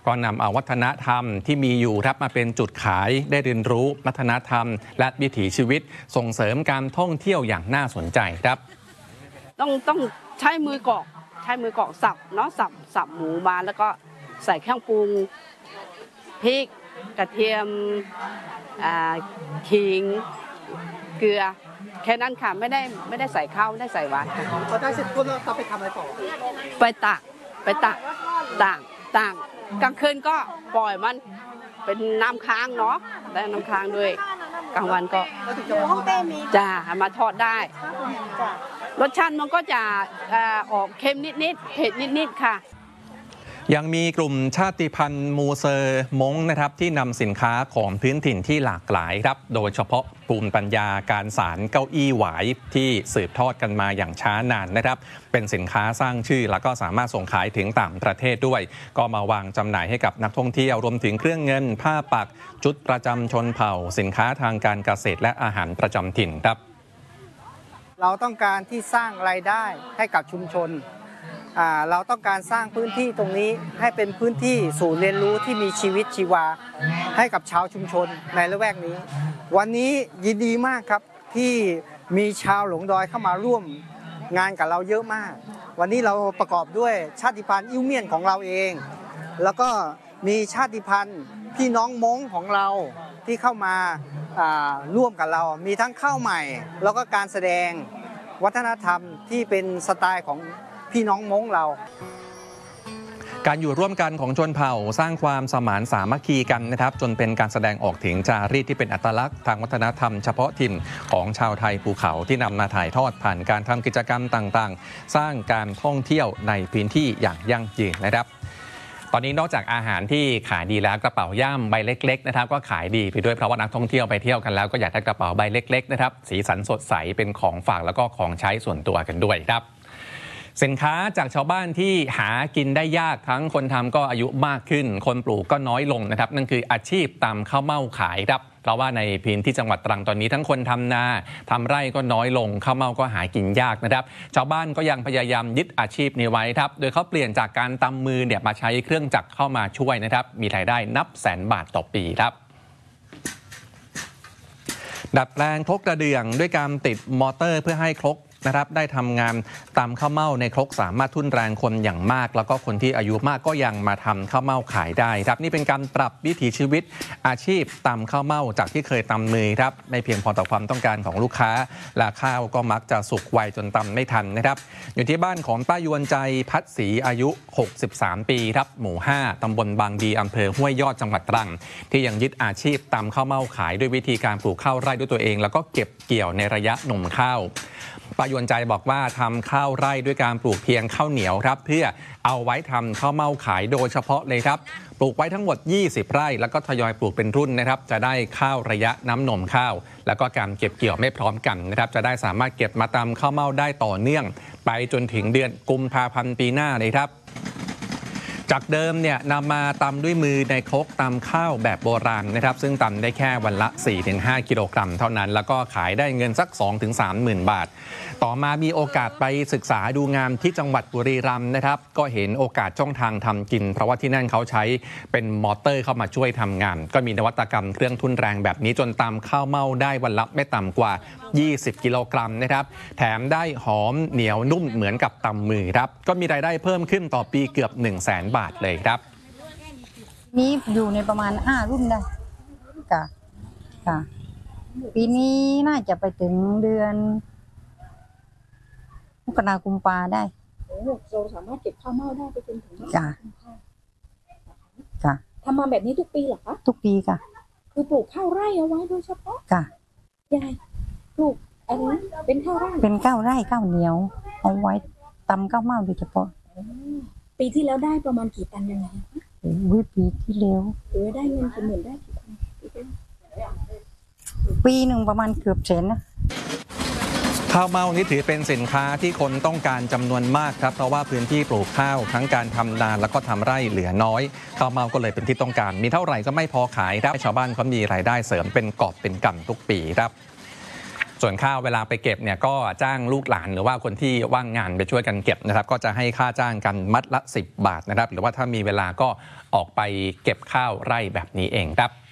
ก็นำเอาวัฒนธรรมที่มีอยู่ครับมาเป็นจุดขายได้เรียนรู้วัฒนธรรมและวิถีชีวิตส่งเสริมการท่องเที่ยวอย่างน่าสนใจครับต้องใช้มือกรอกสับเนาะสับหมูมาแล้วก็ใส่เครื่องปรุงพริกกระเทียมขิงเกลือแค่นั้นค่ะไม่ได้ใส่ข้าวไม่ได้ใส่หวานพอได้เสร็จปุ๊บเราไปทำอะไรต่อไปตากกลางคืนก็ปล่อยมันเป็นน้ำค้างเนาะได้น้ำค้างด้วยกลางวันก็จะมาทอดได้รสชาติมันก็จะออกเค็มนิดๆเผ็ดนิดๆค่ะยังมีกลุ่มชาติพันธุ์มูเซอร์มงนะครับที่นำสินค้าของพื้นถิ่นที่หลากหลายครับโดยเฉพาะภูมิปัญญาการสานเก้าอี้หวายที่สืบทอดกันมาอย่างช้านานนะครับเป็นสินค้าสร้างชื่อแล้วก็สามารถส่งขายถึงต่างประเทศด้วยก็มาวางจำหน่ายให้กับนักท่องเที่ยวรวมถึงเครื่องเงินผ้าปักชุดประจำชนเผ่าสินค้าทางการเกษตรและอาหารประจำถิ่นครับเราต้องการที่สร้างรายได้ให้กับชุมชนเราต้องการสร้างพื้นที่ตรงนี้ให้เป็นพื้นที่ศูนย์เรียนรู้ที่มีชีวิตชีวาให้กับชาวชุมชนในละแวกนี้วันนี้ยินดีมากครับที่มีชาวหลงดอยเข้ามาร่วมงานกับเราเยอะมากวันนี้เราประกอบด้วยชาติพันธุ์อิ้วเมียนของเราเองแล้วก็มีชาติพันธุ์พี่น้องม้งของเราที่เข้ามาร่วมกับเรามีทั้งข้าวใหม่แล้วก็การแสดงวัฒนธรรมที่เป็นสไตล์ของพี่น้องม้งเราการอยู่ร่วมกันของชนเผ่าสร้างความสมานสามัคคีกันนะครับจนเป็นการแสดงออกถึงจารีตที่เป็นอัตลักษณ์ทางวัฒนธรรมเฉพาะถิ่นของชาวไทยภูเขาที่นำมาถ่ายทอดผ่านการทำกิจกรรมต่างๆสร้างการท่องเที่ยวในพื้นที่อย่างยั่งยืนนะครับตอนนี้นอกจากอาหารที่ขายดีแล้วกระเป๋าย่ามใบเล็กๆนะครับก็ขายดีไปด้วยเพราะว่านักท่องเที่ยวไปเที่ยวกันแล้วก็อยากได้กระเป๋าใบเล็กๆนะครับสีสันสดใสเป็นของฝากแล้วก็ของใช้ส่วนตัวกันด้วยครับสินค้าจากชาวบ้านที่หากินได้ยากทั้งคนทำก็อายุมากขึ้นคนปลูกก็น้อยลงนะครับนั่นคืออาชีพตำข้าวเม่าขายครับเพราะว่าในพื้นที่จังหวัดตรังตอนนี้ทั้งคนทำนาทำไร่ก็น้อยลงข้าวเม่าก็หากินยากนะครับชาวบ้านก็ยังพยายามยึดอาชีพนี้ไว้ครับโดยเขาเปลี่ยนจากการตำมือเนี่ยมาใช้เครื่องจักรเข้ามาช่วยนะครับมีรายได้นับแสนบาทต่อปีครับดัดแปลงครกกระเดื่องด้วยการติดมอเตอร์เพื่อให้ครกนะครับได้ทำงานตำข้าวเม่าในครกสามารถทุ่นแรงคนอย่างมากแล้วก็คนที่อายุมากก็ยังมาทำข้าวเม่าขายได้ครับนี่เป็นการปรับวิถีชีวิตอาชีพตำข้าวเม่าจากที่เคยตำมือครับไม่เพียงพอต่อความต้องการของลูกค้าและข้าวก็มักจะสุกไวจนตำไม่ทันนะครับอยู่ที่บ้านของป้ายวนใจพัดศรีอายุ63ปีครับหมู่5ตำบลบางดีอำเภอห้วยยอดจังหวัดตรังที่ยังยึดอาชีพตำข้าวเม่าขายด้วยวิธีการปลูกข้าวไร่ด้วยตัวเองแล้วก็เก็บเกี่ยวในระยะหน่มข้าวป้ายวนใจบอกว่าทำข้าวไร่ด้วยการปลูกเพียงข้าวเหนียวครับเพื่อเอาไว้ทำข้าวเม่าขายโดยเฉพาะเลยครับปลูกไว้ทั้งหมด20ไร่แล้วก็ทยอยปลูกเป็นรุ่นนะครับจะได้ข้าวระยะน้ำหน่มข้าวแล้วก็การเก็บเกี่ยวไม่พร้อมกันนะครับจะได้สามารถเก็บมาตำข้าวเม่าได้ต่อเนื่องไปจนถึงเดือนกุมภาพันธ์ปีหน้าเลยครับจากเดิมเนี่ยนำมาตำด้วยมือในครกตำข้าวแบบโบราณนะครับซึ่งตำได้แค่วันละ 4-5 กิโลกรัมเท่านั้นแล้วก็ขายได้เงินสัก 2-3 หมื่นบาทต่อมามีโอกาสไปศึกษาดูงานที่จังหวัดบุรีรัมย์นะครับก็เห็นโอกาสช่องทางทำกินเพราะว่าที่นั่นเขาใช้เป็นมอเตอร์เข้ามาช่วยทำงานก็มีนวัตกรรมเครื่องทุ่นแรงแบบนี้จนตำข้าวเม่าได้วันละไม่ต่ำกว่า20กิโลกรัมนะครับแถมได้หอมเหนียวนุ่มเหมือนกับตำมือครับก็มีรายได้เพิ่มขึ้นต่อปีเกือบ 100,000 บาทเลยครับนี้อยู่ในประมาณ5รุ่นได้ค่ะปีนี้น่าจะไปถึงเดือนมกราคมกุมภาได้เราสามารถเก็บข้าวเม่าได้ไปจนถึงค่ะทำมาแบบนี้ทุกปีเหรอคะทุกปีค่ะคือปลูกข้าวไร่เอาไว้โดยเฉพาะค่ะยายปลูกอะไรเป็นข้าวไร่เป็นข้าวไร่ข้าวเหนียวเอาไว้ตำข้าวเม่าโดยเฉพาะปีที่แล้วได้ประมาณกี่ตันยังไงปีที่แล้วได้เงินกี่หมื่นได้กี่ตันปีหนึ่งประมาณเกือบแสนนะข้าวเม่านี้ถือเป็นสินค้าที่คนต้องการจำนวนมากครับเพราะว่าพื้นที่ปลูกข้าวทั้งการทำนาแล้วก็ทำไร่เหลือน้อยข้าวเม่าก็เลยเป็นที่ต้องการมีเท่าไหร่ก็ไม่พอขายครับชาวบ้านเขามีรายได้เสริมเป็นกอบเป็นกำทุกปีครับส่วนข้าวเวลาไปเก็บเนี่ยก็จ้างลูกหลานหรือว่าคนที่ว่างงานไปช่วยกันเก็บนะครับก็จะให้ค่าจ้างกันมัดละ10 บาทนะครับหรือว่าถ้ามีเวลาก็ออกไปเก็บข้าวไร่แบบนี้เองครับ